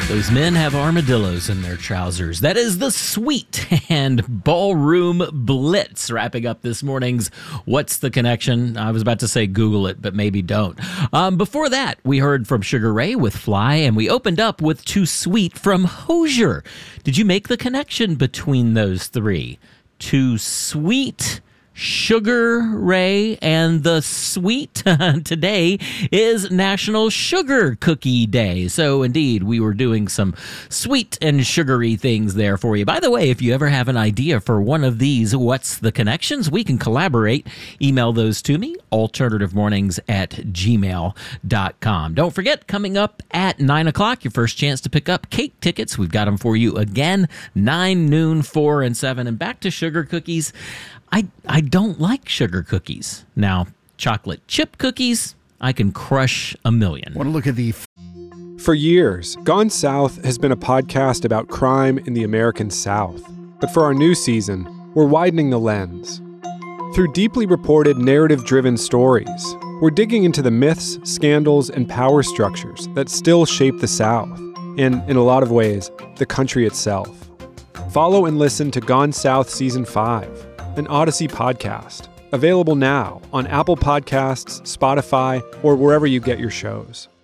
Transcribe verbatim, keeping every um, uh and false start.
Those men have armadillos in their trousers. That is the Sweet and Ballroom Blitz wrapping up this morning's What's the Connection? I was about to say Google it, but maybe don't. Um, before that, we heard from Sugar Ray with Fly, and we opened up with Too Sweet from Hozier. Did you make the connection between those three? Too Sweet, Sugar Ray, and the Sweet. Today is National Sugar Cookie Day. So indeed, we were doing some sweet and sugary things there for you. By the way, if you ever have an idea for one of these What's the Connections, we can collaborate. Email those to me, alternative mornings at gmail dot com. Don't forget, coming up at nine o'clock, your first chance to pick up cake tickets. We've got them for you again, nine, noon, four, and seven. And back to sugar cookies. I, I don't like sugar cookies. Now, chocolate chip cookies, I can crush a million. Want to look at the... For years, Gone South has been a podcast about crime in the American South. But for our new season, we're widening the lens. Through deeply reported, narrative-driven stories, we're digging into the myths, scandals, and power structures that still shape the South, and, in a lot of ways, the country itself. Follow and listen to Gone South Season five, an Odyssey podcast, available now on Apple Podcasts, Spotify, or wherever you get your shows.